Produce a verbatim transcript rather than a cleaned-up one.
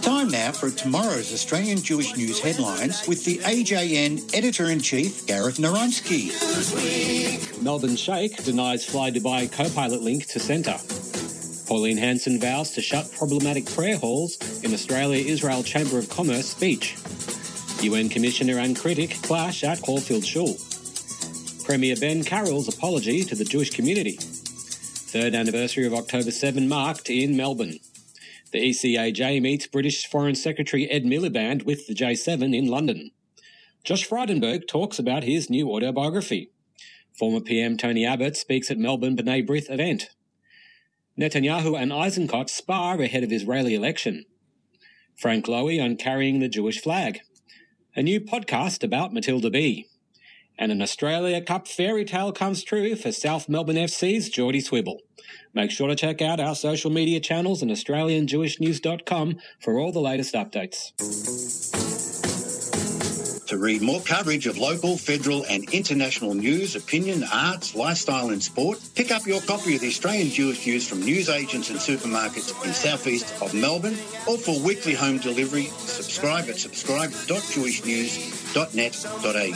Time now for tomorrow's Australian Jewish News headlines with the A J N Editor-in-Chief, Gareth Naransky. Melbourne Sheikh denies Fly Dubai co-pilot link to centre. Pauline Hanson vows to shut problematic prayer halls in Australia-Israel Chamber of Commerce speech. U N Commissioner and critic clash at Caulfield Shul. Premier Ben Carroll's apology to the Jewish community. Third anniversary of October seventh marked in Melbourne. The E C A J meets British Foreign Secretary Ed Miliband with the J seven in London. Josh Frydenberg talks about his new autobiography. Former P M Tony Abbott speaks at Melbourne B'nai B'rith event. Netanyahu and Eisenkot spar ahead of Israeli election. Frank Lowy on carrying the Jewish flag. A new podcast about Matilda B. And an Australia Cup fairy tale comes true for South Melbourne F C's Geordie Swibble. Make sure to check out our social media channels and australian jewish news dot com for all the latest updates. To read more coverage of local, federal and international news, opinion, arts, lifestyle and sport, pick up your copy of the Australian Jewish News from newsagents and supermarkets in southeast of Melbourne, or for weekly home delivery, subscribe at subscribe dot jewish news dot net dot a u.